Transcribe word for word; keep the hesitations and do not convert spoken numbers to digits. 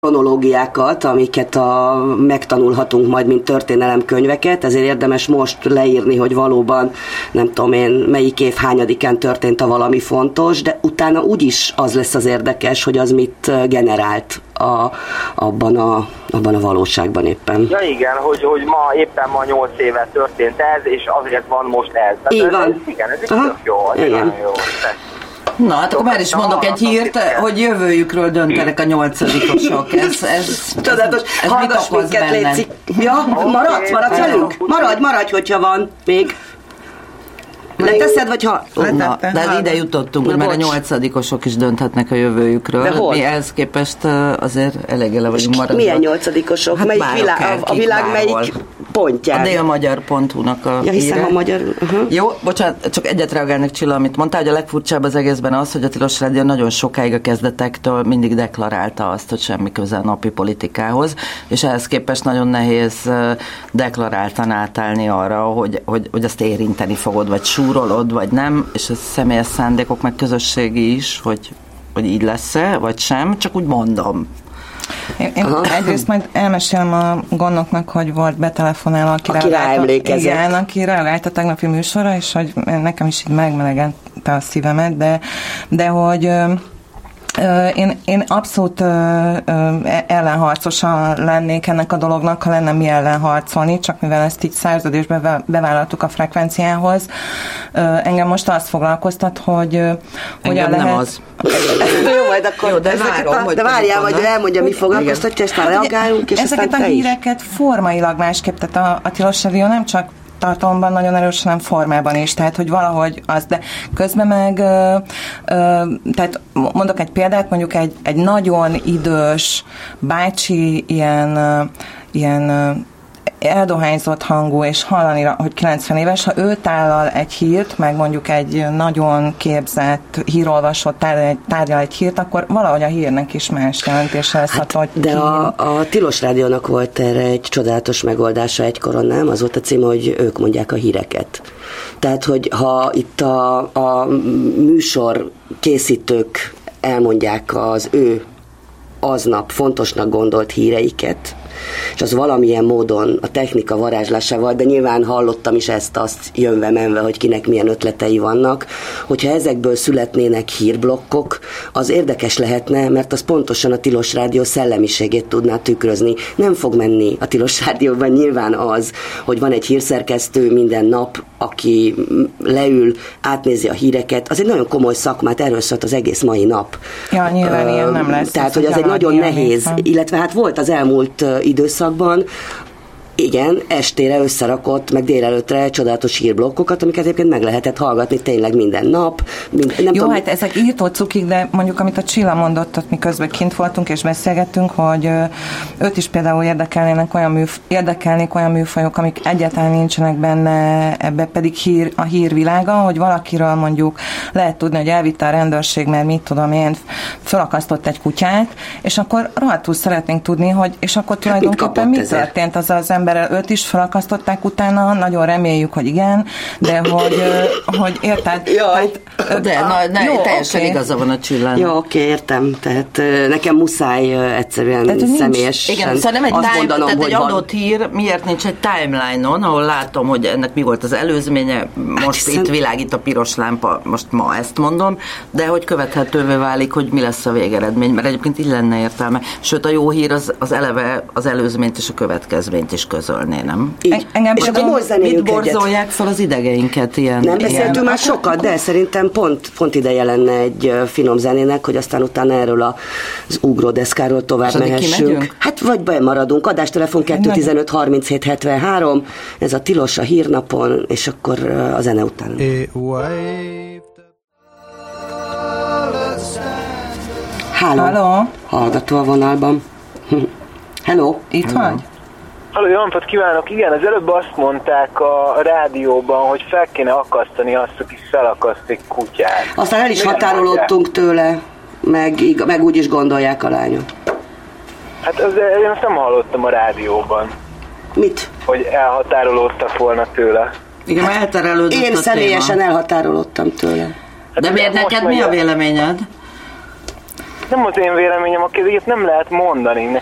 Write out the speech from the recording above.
kronológiákat, amiket a, megtanulhatunk majd, mint történelemkönyveket, ezért érdemes most leírni, hogy valóban nem tudom én, melyik év hányadikán történt a valami fontos, de utána úgyis az lesz az érdekes, hogy az mit generált a, abban, a, abban a valóságban éppen. Ja igen, hogy, hogy ma éppen ma nyolc éve történt ez, és azért van most ez. Így van. Ez, igen, ez tök jó, ez nagyon jó. Na, hát akkor már is mondok egy hírt, hogy jövőjükről döntenek a nyolcadikosok. Ez, ez, Csodálatos. Hallgass minket, létszik. Ja, maradsz, maradsz velünk? Maradj, maradj, hogyha van még. Leteszed, vagy ha... Na, de ide jutottunk, hogy már a nyolcadikosok is dönthetnek a jövőjükről. Mi ehhez képest azért eléggé le vagyunk maradva. Milyen nyolcadikosok? Hát melyik világ, a, a világ bárhol. melyik pontján? A délmagyar pont hu-nak a ja, hiszem híre. a magyar... Uh-huh. Jó, bocsánat, csak egyet reagálnék Csilla, amit mondtál, hogy a legfurcsább az egészben az, hogy a Tilos Rádió nagyon sokáig a kezdetektől mindig deklarálta azt, hogy semmi köze a napi politikához, és ehhez képest nagyon nehéz deklaráltan átállni arra, hogy, hogy, hogy azt érinteni fogod, vagy súrolod, vagy nem, és ez személyes szándékok, meg közösségi is, hogy, hogy így lesz-e, vagy sem, csak úgy mondom. Én, én egyrészt majd elmesélem a gondoknak, hogy volt betelefonálva, aki, aki rá emlékezett. Igen, aki reagált a tegnapi műsorra, és hogy nekem is így megmelegette a szívemet, de, de hogy Én, én abszolút ellenharcosa lennék ennek a dolognak, ha lenne mi ellen harcolni, csak mivel ezt így szerződésbe bevállaltuk a frekvenciához. Engem most azt foglalkoztat, hogy hogyan lehet... nem az. Jó, majd akkor jó, de, várom, a, de várjál, majd elmondja, mi foglalkoztatja, és már reagáljunk, és ezeket aztán a híreket formailag másképp, tehát a, a Tilos Rádió nem csak tartalomban nagyon erős, hanem formában is, tehát hogy valahogy az, de közben meg ö, ö, tehát mondok egy példát, mondjuk egy, egy nagyon idős bácsi ilyen, ö, ilyen ö, eldohányzott hangú, és hallani, hogy kilencven éves, ha ő tállal egy hírt, meg mondjuk egy nagyon képzett hírolvasó tárgyal, tárgyal egy hírt, akkor valahogy a hírnek is más jelentése lesz. Hát, hogy de a, a Tilos Rádiónak volt erre egy csodálatos megoldása egykoron, nem? Az volt a cím, hogy ők mondják a híreket. Tehát, hogy ha itt a, a műsor készítők elmondják az ő aznap fontosnak gondolt híreiket, és az valamilyen módon a technika varázslásával, de nyilván hallottam is ezt, azt jönve-menve, hogy kinek milyen ötletei vannak, hogyha ezekből születnének hírblokkok, az érdekes lehetne, mert az pontosan a Tilos Rádió szellemiségét tudná tükrözni. Nem fog menni a Tilos Rádióban nyilván az, hogy van egy hírszerkesztő minden nap, aki leül, átnézi a híreket. Az egy nagyon komoly szakmát, erről szólt az egész mai nap. Ja, nyilván uh, ilyen nem lesz. Tehát, hogy az egy nagyon nehéz, illetve hát volt az elmúlt időszakban, igen, estére összerakott, meg délelőttre csodálatos hírblokkokat, amiket egyébként meg lehetett hallgatni tényleg minden nap. Mind, nem Jó, tudom, hát ezek írtó cukik, de mondjuk, amit a Csilla mondott, ott miközben kint voltunk és beszélgettünk, hogy őt is például érdekelnének olyan, műf- érdekelnék olyan műfajok, amik egyáltalán nincsenek benne, ebbe pedig hír, a hírvilága, hogy valakiről mondjuk lehet tudni, hogy elvitte a rendőrség, mert mit tudom én, fölakasztott egy kutyát, és akkor rohadtul szeretnénk tudni, hogy és akkor tulajdonképpen mi történt az az ember, őt is felakasztották utána, nagyon reméljük, hogy igen, de hogy, hogy érted? Jaj, tehát, de na, ne, jó, teljesen okay. Igaza van a Csillának. Jó, oké, okay, értem. Tehát nekem muszáj egyszerűen tehát, személyesen igen, szóval nem egy azt time, mondanom, tehát hogy egy van... adott hír, miért nincs egy timeline-on, ahol látom, hogy ennek mi volt az előzménye, most hát hiszen... itt világít a piros lámpa, most ma ezt mondom, de hogy követhetővé válik, hogy mi lesz a végeredmény, mert egyébként így lenne értelme. Sőt, a jó hír az, az eleve az előzményt és a következményt is közölné, nem? Így. Engem és akkor most mit borzolják fel az idegeinket ilyen? Nem beszéltünk ilyen. már sokat, de szerintem pont, pont ideje lenne egy finom zenének, hogy aztán utána erről az ugródeszkáról tovább mehessünk. Hát vagy bemaradunk. Adástelefon kettő tizenöt harminchét hetvenhárom, ez a Tilos a hírnapon, és akkor a zene után. Háló. Háló. Hallgató a vonalban. Hello. Itt vagy? Halló, jó napot kívánok! Igen, az előbb azt mondták a rádióban, hogy fel kéne akasztani azt, aki felakaszt egy kutyát. Aztán el is határolódtunk tőle, meg, meg úgy is gondolják a lányok. Hát az, én azt nem hallottam a rádióban. Mit? Hogy elhatárolódtak volna tőle. Igen, már elterelődött Én a személyesen téma. elhatárolódtam tőle. De miért neked mi a véleményed? nem az én véleményem, a kérdést nem lehet mondani.